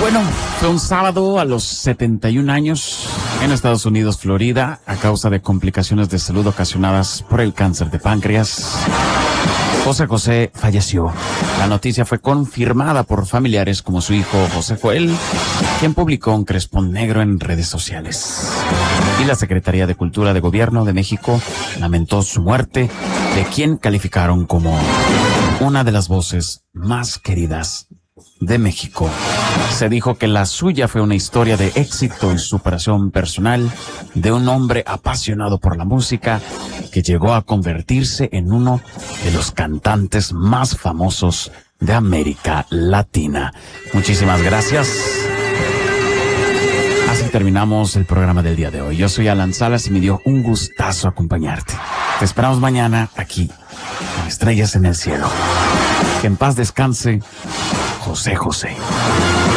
Bueno, fue un sábado a los 71 años en Estados Unidos, Florida, a causa de complicaciones de salud ocasionadas por el cáncer de páncreas. José José falleció. La noticia fue confirmada por familiares como su hijo José Joel, quien publicó un crespón negro en redes sociales. Y la Secretaría de Cultura de Gobierno de México lamentó su muerte, de quien calificaron como una de las voces más queridas de México. Se dijo que la suya fue una historia de éxito y superación personal de un hombre apasionado por la música que llegó a convertirse en uno de los cantantes más famosos de América Latina. Muchísimas gracias. Así terminamos el programa del día de hoy. Yo soy Alan Salas y me dio un gustazo acompañarte. Te esperamos mañana aquí, en Estrellas en el Cielo. Que en paz descanse José José.